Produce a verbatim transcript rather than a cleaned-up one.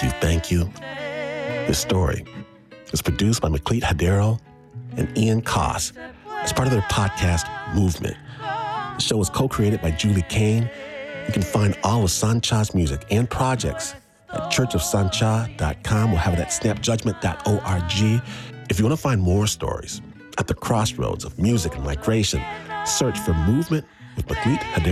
you, thank you. This story is produced by McLeod Hadero and Ian Koss as part of their podcast, Movement. The show was co-created by Julie Kane. You can find all of Sancha's music and projects at church of sancha dot com. We'll have it at snap judgment dot org. If you want to find more stories at the crossroads of music and migration, search for Movement with McLeod Hadero.